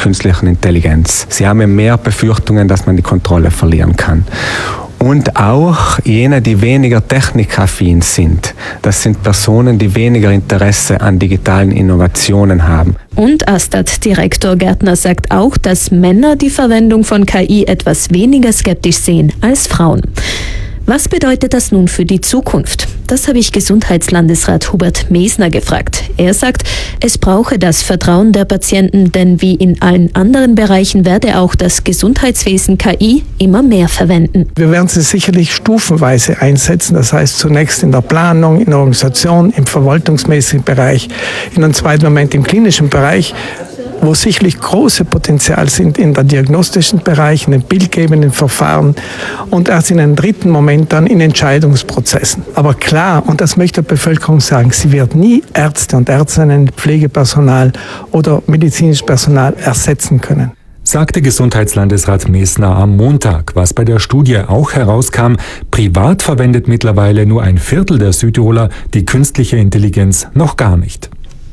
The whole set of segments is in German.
künstlicher Intelligenz. Sie haben mehr Befürchtungen, dass man die Kontrolle verlieren kann. Und auch jene, die weniger technikaffin sind. Das sind Personen, die weniger Interesse an digitalen Innovationen haben. Und Astat-Direktor Gärtner sagt auch, dass Männer die Verwendung von KI etwas weniger skeptisch sehen als Frauen. Was bedeutet das nun für die Zukunft? Das habe ich Gesundheitslandesrat Hubert Mesner gefragt. Er sagt, es brauche das Vertrauen der Patienten, denn wie in allen anderen Bereichen werde auch das Gesundheitswesen KI immer mehr verwenden. Wir werden sie sicherlich stufenweise einsetzen, das heißt zunächst in der Planung, in der Organisation, im verwaltungsmäßigen Bereich, in einem zweiten Moment im klinischen Bereich, wo sicherlich große Potenzial sind in der diagnostischen Bereich, in den bildgebenden Verfahren und erst in einem dritten Moment dann in Entscheidungsprozessen. Aber klar, und das möchte die Bevölkerung sagen, sie wird nie Ärzte und Ärztinnen, Pflegepersonal oder medizinisches Personal ersetzen können. Sagte Gesundheitslandesrat Mesner am Montag. Was bei der Studie auch herauskam, privat verwendet mittlerweile nur ein Viertel der Südtiroler die künstliche Intelligenz noch gar nicht.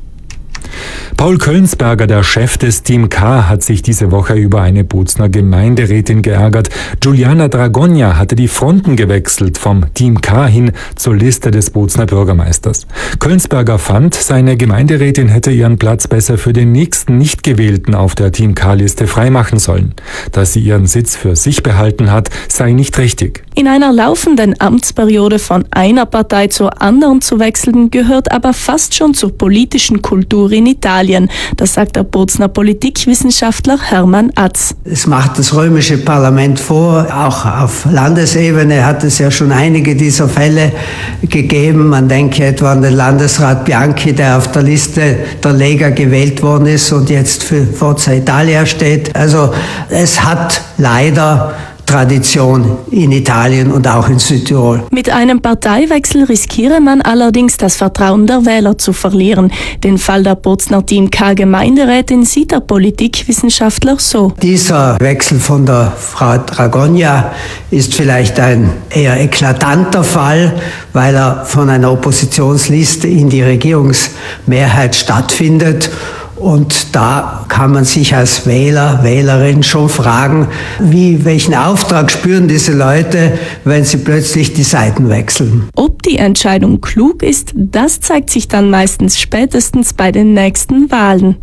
Paul Kölnsberger, der Chef des Team K, hat sich diese Woche über eine Bozner Gemeinderätin geärgert. Giuliana Dragonja hatte die Fronten gewechselt vom Team K hin zur Liste des Bozner Bürgermeisters. Kölnsberger fand, seine Gemeinderätin hätte ihren Platz besser für den nächsten Nichtgewählten auf der Team K-Liste freimachen sollen. Dass sie ihren Sitz für sich behalten hat, sei nicht richtig. In einer laufenden Amtsperiode von einer Partei zur anderen zu wechseln, gehört aber fast schon zur politischen Kultur in Italien. Das sagt der Bozner Politikwissenschaftler Hermann Atz. Es macht das römische Parlament vor. Auch auf Landesebene hat es ja schon einige dieser Fälle gegeben. Man denke etwa an den Landesrat Bianchi, der auf der Liste der Lega gewählt worden ist und jetzt für Forza Italia steht. Also es hat leider Tradition in Italien und auch in Südtirol. Mit einem Parteiwechsel riskiere man allerdings das Vertrauen der Wähler zu verlieren. Den Fall der Bozner Team K Gemeinderätin sieht der Politikwissenschaftler so. Dieser Wechsel von der Frau Dragonja ist vielleicht ein eher eklatanter Fall, weil er von einer Oppositionsliste in die Regierungsmehrheit stattfindet. Und da kann man sich als Wähler, Wählerin schon fragen, welchen Auftrag spüren diese Leute, wenn sie plötzlich die Seiten wechseln. Ob die Entscheidung klug ist, das zeigt sich dann meistens spätestens bei den nächsten Wahlen.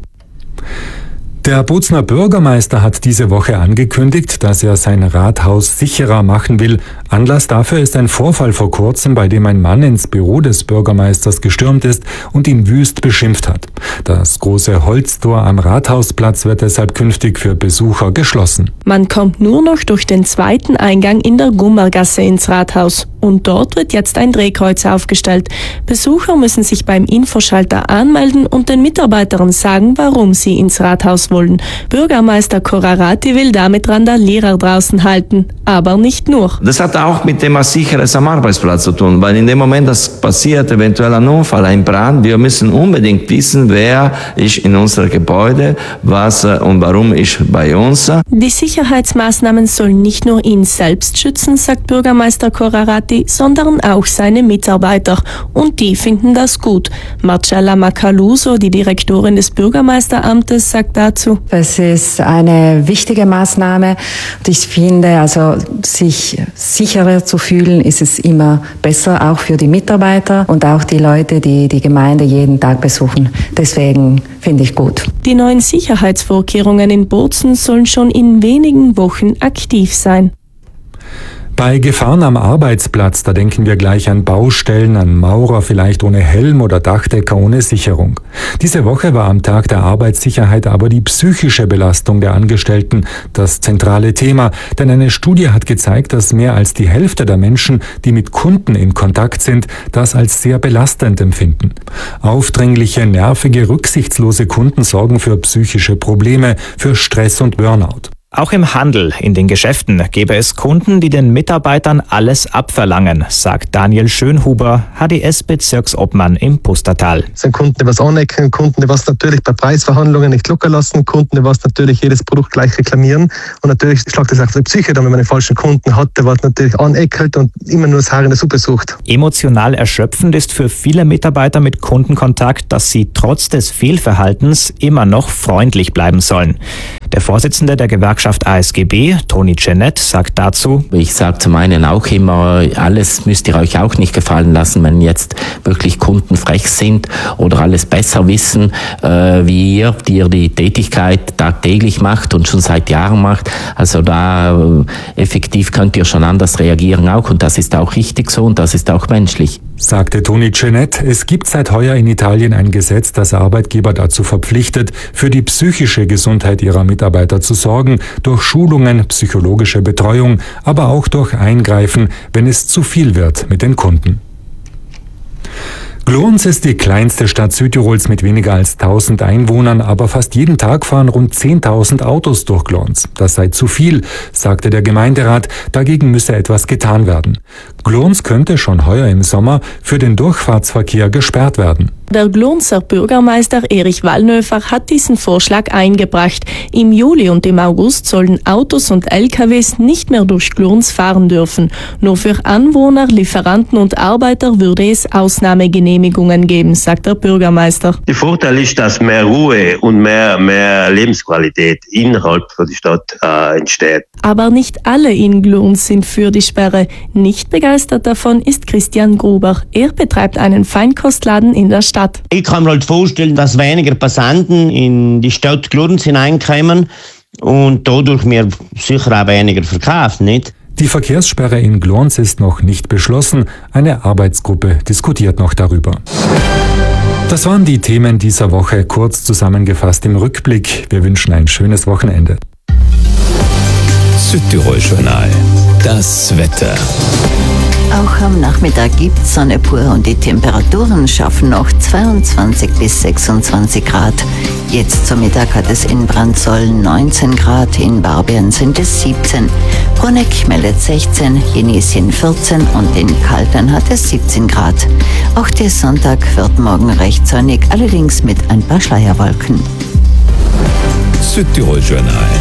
Der Bozner Bürgermeister hat diese Woche angekündigt, dass er sein Rathaus sicherer machen will. Anlass dafür ist ein Vorfall vor kurzem, bei dem ein Mann ins Büro des Bürgermeisters gestürmt ist und ihn wüst beschimpft hat. Das große Holztor am Rathausplatz wird deshalb künftig für Besucher geschlossen. Man kommt nur noch durch den zweiten Eingang in der Gummergasse ins Rathaus. Und dort wird jetzt ein Drehkreuz aufgestellt. Besucher müssen sich beim Infoschalter anmelden und den Mitarbeiterinnen sagen, warum sie ins Rathaus wollen. Bürgermeister Corrarati will damit Randalierer draußen halten, aber nicht nur. Das hat auch mit dem Sicherheit am Arbeitsplatz zu tun, weil in dem Moment, dass passiert, eventuell ein Unfall, ein Brand, wir müssen unbedingt wissen, wer ist in unserem Gebäude, was und warum ist bei uns. Die Sicherheitsmaßnahmen sollen nicht nur ihn selbst schützen, sagt Bürgermeister Corrarati, sondern auch seine Mitarbeiter. Und die finden das gut. Marcella Macaluso, die Direktorin des Bürgermeisteramtes, sagt dazu: Es ist eine wichtige Maßnahme. Und ich finde, also sich sicherer zu fühlen, ist es immer besser, auch für die Mitarbeiter und auch die Leute, die die Gemeinde jeden Tag besuchen. Deswegen finde ich gut. Die neuen Sicherheitsvorkehrungen in Bozen sollen schon in wenigen Wochen aktiv sein. Bei Gefahren am Arbeitsplatz, da denken wir gleich an Baustellen, an Maurer vielleicht ohne Helm oder Dachdecker ohne Sicherung. Diese Woche war am Tag der Arbeitssicherheit aber die psychische Belastung der Angestellten das zentrale Thema, denn eine Studie hat gezeigt, dass mehr als die Hälfte der Menschen, die mit Kunden in Kontakt sind, das als sehr belastend empfinden. Aufdringliche, nervige, rücksichtslose Kunden sorgen für psychische Probleme, für Stress und Burnout. Auch im Handel, in den Geschäften, gäbe es Kunden, die den Mitarbeitern alles abverlangen, sagt Daniel Schönhuber, HDS-Bezirksobmann im Pustertal. Es sind Kunden, die was anecken, Kunden, die was natürlich bei Preisverhandlungen nicht locker lassen, Kunden, die was natürlich jedes Produkt gleich reklamieren. Und natürlich schlagt das auch die Psyche dann, wenn man einen falschen Kunden hat, der was natürlich aneckelt und immer nur das Haar in der Suppe sucht. Emotional erschöpfend ist für viele Mitarbeiter mit Kundenkontakt, dass sie trotz des Fehlverhaltens immer noch freundlich bleiben sollen. Der Vorsitzende der Gewerkschaft ASGB, Toni Cenet, sagt dazu: Ich sage zum einen auch immer, alles müsst ihr euch auch nicht gefallen lassen, wenn jetzt wirklich Kunden frech sind oder alles besser wissen, wie ihr, die ihr die Tätigkeit tagtäglich macht und schon seit Jahren macht. Also da effektiv könnt ihr schon anders reagieren auch, und das ist auch richtig so und das ist auch menschlich. Sagte Toni Cenet, es gibt seit heuer in Italien ein Gesetz, das Arbeitgeber dazu verpflichtet, für die psychische Gesundheit ihrer Mitarbeiter zu sorgen, durch Schulungen, psychologische Betreuung, aber auch durch Eingreifen, wenn es zu viel wird mit den Kunden. Glurns ist die kleinste Stadt Südtirols mit weniger als 1000 Einwohnern, aber fast jeden Tag fahren rund 10.000 Autos durch Glurns. Das sei zu viel, sagte der Gemeinderat, dagegen müsse etwas getan werden. Glurns könnte schon heuer im Sommer für den Durchfahrtsverkehr gesperrt werden. Der Glurnser Bürgermeister Erich Wallnöfer hat diesen Vorschlag eingebracht. Im Juli und im August sollen Autos und LKWs nicht mehr durch Glurns fahren dürfen. Nur für Anwohner, Lieferanten und Arbeiter würde es Ausnahmegenehmigungen geben, sagt der Bürgermeister. Der Vorteil ist, dass mehr Ruhe und mehr Lebensqualität innerhalb der Stadt entsteht. Aber nicht alle in Glurns sind für die Sperre. Nicht begeistert davon ist Christian Gruber. Er betreibt einen Feinkostladen in der Stadt. Ich kann mir halt vorstellen, dass weniger Passanten in die Stadt Glurns hineinkommen und dadurch mir sicher auch weniger verkaufen, nicht? Die Verkehrssperre in Glurns ist noch nicht beschlossen. Eine Arbeitsgruppe diskutiert noch darüber. Das waren die Themen dieser Woche, kurz zusammengefasst im Rückblick. Wir wünschen ein schönes Wochenende. Südtirol-Journal. Das Wetter. Auch am Nachmittag gibt es Sonne pur und die Temperaturen schaffen noch 22 bis 26 Grad. Jetzt zum Mittag hat es in Brandsollen 19 Grad, in Barbien sind es 17. Bruneck meldet 16, Jenisien 14 und in Kaltern hat es 17 Grad. Auch der Sonntag wird morgen recht sonnig, allerdings mit ein paar Schleierwolken. Südtirol-Journal.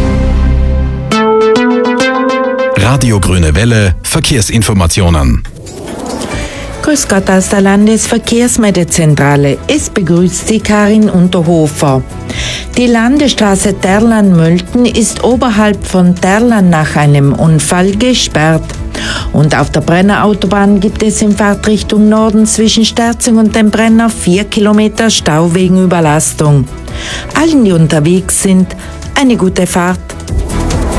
Radio Grüne Welle, Verkehrsinformationen. Grüß Gott aus der Landesverkehrsmeldezentrale. Es begrüßt Sie Karin Unterhofer. Die Landesstraße Terlan-Mölten ist oberhalb von Terlan nach einem Unfall gesperrt. Und auf der Brenner Autobahn gibt es in Fahrtrichtung Norden zwischen Sterzing und dem Brenner 4 Kilometer Stau wegen Überlastung. Allen, die unterwegs sind, eine gute Fahrt.